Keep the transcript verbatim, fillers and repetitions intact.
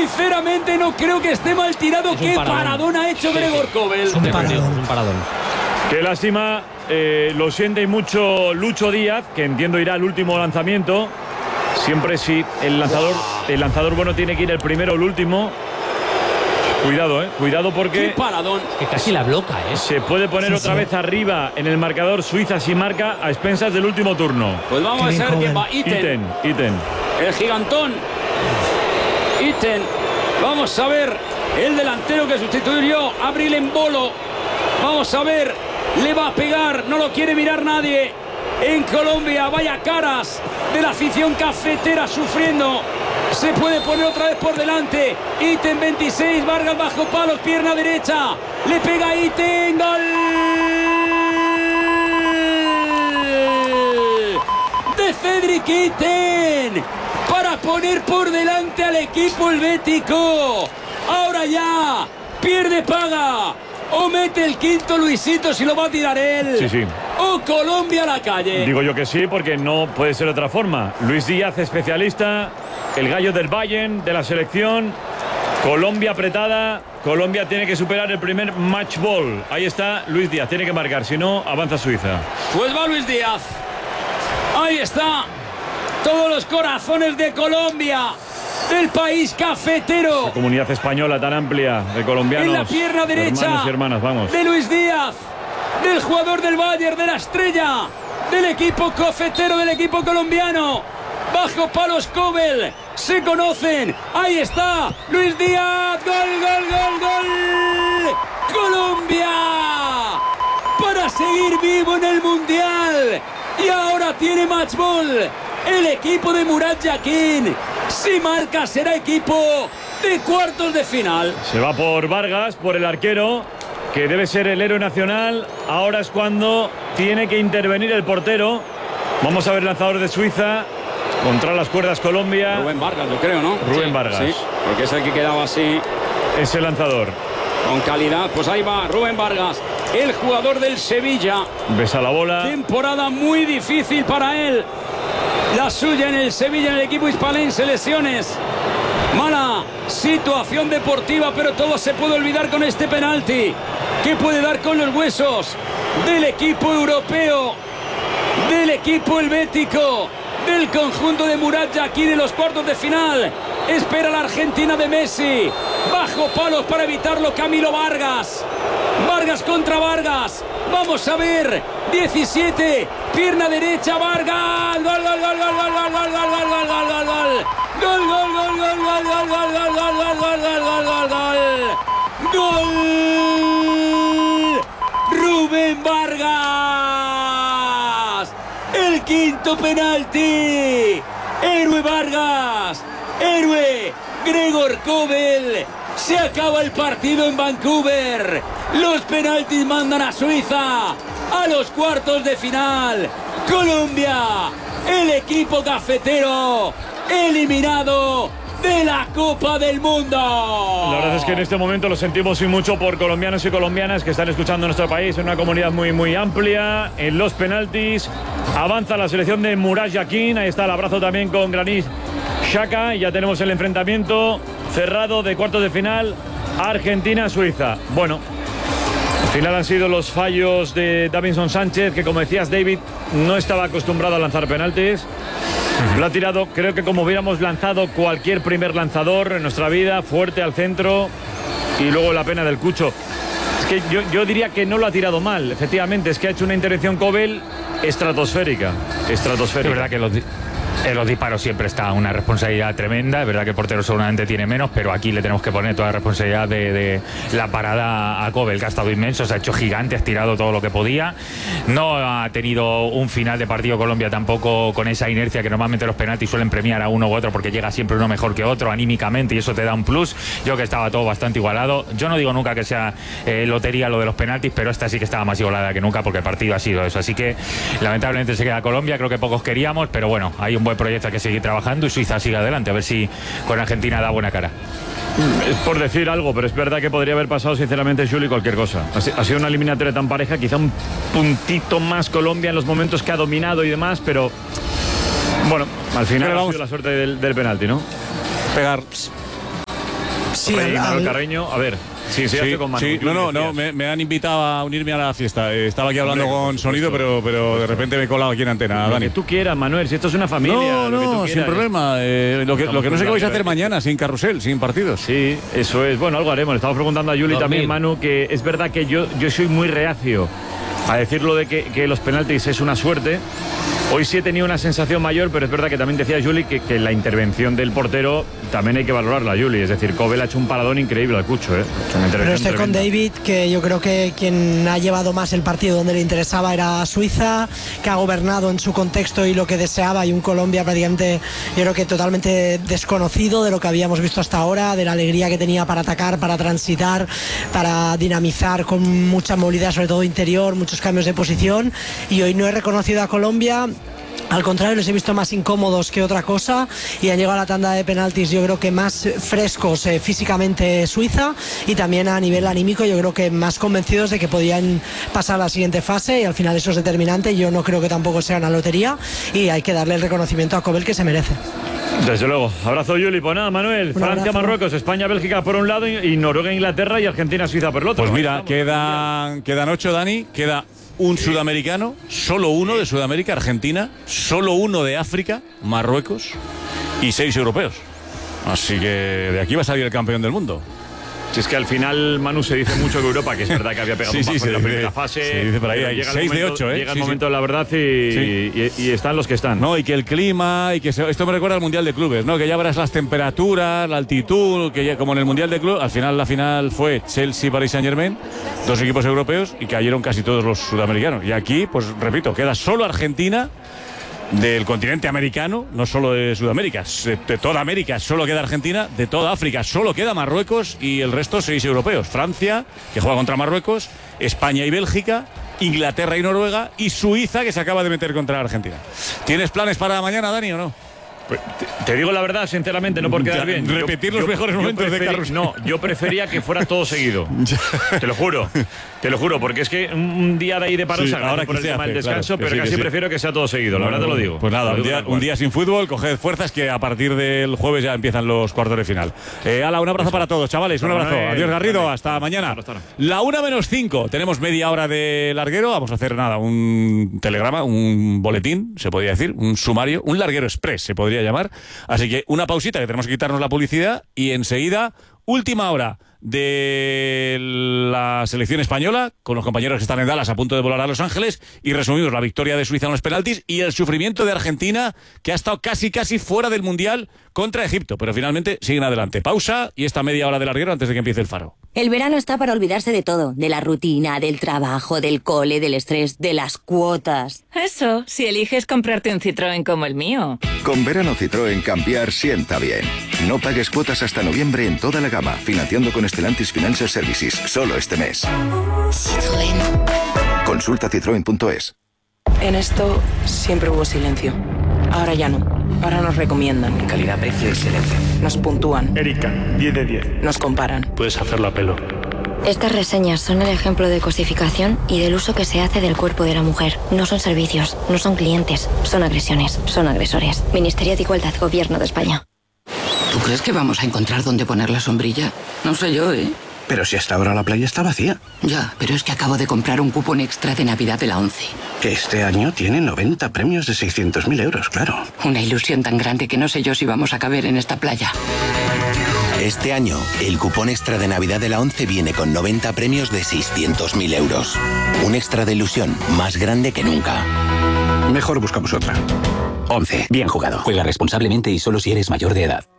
Sinceramente no creo que esté mal tirado. Qué paradón. paradón ha hecho Gregor Kobel. Es un paradón. Un paradón. Qué lástima, eh, lo siente mucho Lucho Díaz, que entiendo irá al último lanzamiento. Siempre sí, el lanzador, wow. el lanzador bueno tiene que ir el primero o el último. Cuidado, eh, cuidado porque... ¡Qué paradón! Que casi la bloca, eh. Se puede poner sí, otra sí. vez arriba en el marcador. Suiza si marca a expensas del último turno. Pues vamos a ver quién va. Itten. Itten, Itten. El gigantón. Itten. Vamos a ver el delantero que sustituyó a Abril Embolo. Vamos a ver. Le va a pegar. No lo quiere mirar nadie. En Colombia, vaya caras de la afición cafetera sufriendo. Se puede poner otra vez por delante. Itten veintiséis, Vargas bajo palos, pierna derecha. Le pega Itten, gol de Cédric Itten para poner por delante al equipo helvético. Ahora ya, pierde, paga. O mete el quinto Luisito si lo va a tirar él. Sí, sí. O Colombia a la calle. Digo yo que sí, porque no puede ser de otra forma. Luis Díaz, especialista, el gallo del Bayern, de la selección. Colombia apretada. Colombia tiene que superar el primer match ball. Ahí está Luis Díaz, tiene que marcar, si no, avanza Suiza. Pues va Luis Díaz. Ahí está. Todos los corazones de Colombia, del país cafetero. La comunidad española tan amplia de colombianos. En la pierna derecha. Hermanos y hermanas, vamos. De Luis Díaz, del jugador del Bayern, de la estrella, del equipo cafetero, del equipo colombiano. Bajo palos Kobel. Se conocen. Ahí está Luis Díaz. Gol, gol, gol, gol. Colombia. Para seguir vivo en el Mundial. Y ahora tiene match ball. El equipo de Murat Yakin. Si marca será equipo de cuartos de final. Se va por Vargas, por el arquero, que debe ser el héroe nacional. Ahora es cuando tiene que intervenir el portero. Vamos a ver el lanzador de Suiza. Contra las cuerdas Colombia. Rubén Vargas, yo creo, ¿no? Rubén sí, Vargas. Sí, porque es el que quedaba así. Es el lanzador. Con calidad, pues ahí va Rubén Vargas, el jugador del Sevilla. Besa la bola. Temporada muy difícil para él. La suya en el Sevilla, en el equipo hispalense, lesiones. Mala situación deportiva, pero todo se puede olvidar con este penalti. Que puede dar con los huesos del equipo europeo, del equipo helvético, del conjunto de Murat Yakin en los cuartos de final. Espera la Argentina de Messi. Bajo palos para evitarlo Camilo Vargas. Vargas contra Vargas. Vamos a ver. diecisiete. Pierna derecha. Vargas. Gol, gol, gol, gol, gol, gol, gol, gol, gol, gol, gol, gol, gol. Gol, gol, gol, gol, gol, gol, gol, gol, gol, gol, gol, gol, gol, gol. Gol. Rubén Vargas. El quinto penalti. Héroe Vargas. Héroe Gregor Kobel. Se acaba el partido en Vancouver. Los penaltis mandan a Suiza a los cuartos de final. Colombia, el equipo cafetero, eliminado de la Copa del Mundo. La verdad es que en este momento lo sentimos y mucho por colombianos y colombianas que están escuchando nuestro país, en una comunidad muy muy amplia. En los penaltis avanza la selección de Murat Yakin. Ahí está el abrazo también con Granit Xhaka. Y ya tenemos el enfrentamiento cerrado de cuartos de final, Argentina-Suiza. Bueno, al final han sido los fallos de Davinson Sánchez, que como decías, David, no estaba acostumbrado a lanzar penaltis. Lo ha tirado, creo que como hubiéramos lanzado cualquier primer lanzador en nuestra vida, fuerte al centro, y luego la pena del Cucho. Es que yo, yo diría que no lo ha tirado mal, efectivamente, es que ha hecho una intervención Kobel estratosférica. Estratosférica. Es verdad que los, en los disparos siempre está una responsabilidad tremenda. Es verdad que el portero seguramente tiene menos, pero aquí le tenemos que poner toda la responsabilidad de, de la parada a Kobel, que ha estado inmenso, se ha hecho gigante, ha tirado todo lo que podía. No ha tenido un final de partido Colombia tampoco con esa inercia que normalmente los penaltis suelen premiar a uno u otro, porque llega siempre uno mejor que otro anímicamente y eso te da un plus. Yo creo que estaba todo bastante igualado. Yo no digo nunca que sea eh, lotería lo de los penaltis, pero esta sí que estaba más igualada que nunca, porque el partido ha sido eso. Así que lamentablemente se queda Colombia, creo que pocos queríamos, pero bueno, hay un buen proyecto, hay que seguir trabajando y Suiza sigue adelante, a ver si con Argentina da buena cara. Es por decir algo, pero es verdad que podría haber pasado sinceramente, Juli, cualquier cosa. Ha sido una eliminatoria tan pareja, quizá un puntito más Colombia en los momentos que ha dominado y demás, pero bueno, al final ha sido la suerte del, del penalti, ¿no? Pegar. Sí, Rey, al- Manuel al- Carreño, a ver, sí, sí, Sí, con Manu. sí, Tú no, no, decías. no, me, me han invitado a unirme a la fiesta. Eh, Estaba aquí hablando Hombre, con por sonido, pero, pero de repente me he colado aquí en antena, Lo Dani. que tú quieras, Manuel, si esto es una familia. No, lo que tú no, quieras. sin problema. Eh, lo, que, lo que no sé qué vais a hacer Estamos mañana, sin carrusel, sin partidos. Sí, eso es. Bueno, algo haremos. Le estamos preguntando a Juli Dormir. también, Manu, que es verdad que yo, yo soy muy reacio a decirlo de que, que los penaltis es una suerte. Hoy sí he tenido una sensación mayor, pero es verdad que también decía Juli que, que la intervención del portero también hay que valorarla, Juli. Es decir, Kobel ha hecho un paradón increíble al Cucho, ¿eh? Ha hecho una Pero intervención estoy con tremenda. David, que yo creo que quien ha llevado más el partido donde le interesaba era Suiza, que ha gobernado en su contexto y lo que deseaba, y un Colombia prácticamente, yo creo que totalmente desconocido de lo que habíamos visto hasta ahora, de la alegría que tenía para atacar, para transitar, para dinamizar con mucha movilidad, sobre todo interior, muchos cambios de posición, y hoy no he reconocido a Colombia. Al contrario, les he visto más incómodos que otra cosa y han llegado a la tanda de penaltis, yo creo que más frescos eh, físicamente Suiza, y también a nivel anímico yo creo que más convencidos de que podían pasar a la siguiente fase, y al final eso es determinante. Yo no creo que tampoco sea una lotería y hay que darle el reconocimiento a Kobel que se merece. Desde luego. Abrazo, Juli. Pues nada, Manuel. Un Francia, abrazo. Marruecos, España, Bélgica por un lado y, y Noruega, Inglaterra y Argentina, Suiza por el otro. Pues Ahí mira, estamos. quedan, quedan ocho, Dani. Queda un sudamericano, solo uno de Sudamérica, Argentina, solo uno de África, Marruecos, y seis europeos. Así que de aquí va a salir el campeón del mundo. Si es que al final, Manu, se dice mucho que Europa, que es verdad que había pegado Sí, un sí, bajón se en la dice- primera fase. se dice por ahí, pero hay llega el seis de momento- ocho, ¿eh? Llega el Sí, sí. momento de la verdad y, y- y están los que están. No, y que el clima, y que se- esto me recuerda al Mundial de Clubes, ¿no? Que ya verás las temperaturas, la altitud, que ya, como en el Mundial de Clubes, al final la final fue Chelsea-Paris Saint-Germain, dos equipos europeos, y cayeron casi todos los sudamericanos. Y aquí, pues repito, queda solo Argentina del continente americano, no solo de Sudamérica, de, de toda América solo queda Argentina, de toda África solo queda Marruecos, y el resto seis europeos. Francia, que juega contra Marruecos, España y Bélgica, Inglaterra y Noruega, y Suiza, que se acaba de meter contra Argentina. ¿Tienes planes para mañana, Dani, o no? Pues, te, te digo la verdad, sinceramente, no por quedar Ya, bien. repetir los mejores momentos de preferí- Carlos. No, yo prefería que fuera todo seguido. Te lo juro. Te lo juro, porque es que un, un día de ahí de paro Sí, se agradece ahora por que el se tema hace, del descanso, claro, que pero sí, que casi sí. prefiero que sea todo seguido, la verdad te lo digo. Pues nada, Te lo un digo día, tal cual. un día sin fútbol, coged fuerzas, que a partir del jueves ya empiezan los cuartos de final. Eh, ala, un abrazo para todos, chavales, un Chao, abrazo. Manuel. Adiós, Garrido, Vale. hasta mañana. Hasta ahora. La una menos cinco, tenemos media hora de larguero, vamos a hacer nada, un telegrama, un boletín, se podría decir, un sumario, un larguero express se podría llamar. Así que una pausita, que tenemos que quitarnos la publicidad, y enseguida, última hora de la selección española, con los compañeros que están en Dallas a punto de volar a Los Ángeles, y resumimos la victoria de Suiza en los penaltis y el sufrimiento de Argentina, que ha estado casi casi fuera del Mundial contra Egipto, pero finalmente siguen adelante. Pausa y esta media hora de larguero antes de que empiece el faro. El verano está para olvidarse de todo, de la rutina, del trabajo, del cole, del estrés, de las cuotas. Eso, si eliges comprarte un Citroën como el mío. Con verano Citroën cambiar sienta bien. No pagues cuotas hasta noviembre en toda la gama, financiando con Stellantis Financial Services, solo este mes. Citroën. Consulta citroen punto es. En esto siempre hubo silencio. Ahora ya no. Ahora nos recomiendan. Calidad, precio, excelencia. Nos puntúan. Erika, diez de diez. Nos comparan. Puedes hacerlo a pelo. Estas reseñas son el ejemplo de cosificación y del uso que se hace del cuerpo de la mujer. No son servicios, no son clientes, son agresiones, son agresores. Ministerio de Igualdad, Gobierno de España. ¿Tú crees que vamos a encontrar dónde poner la sombrilla? No sé yo, ¿eh? Pero si hasta ahora la playa está vacía. Ya, pero es que acabo de comprar un cupón extra de Navidad de la ONCE. Que este año tiene noventa premios de seiscientos mil euros, claro. Una ilusión tan grande que no sé yo si vamos a caber en esta playa. Este año, el cupón extra de Navidad de la ONCE viene con noventa premios de seiscientos mil euros. Un extra de ilusión más grande que nunca. Mejor buscamos otra. once. Bien jugado. Juega responsablemente y solo si eres mayor de edad.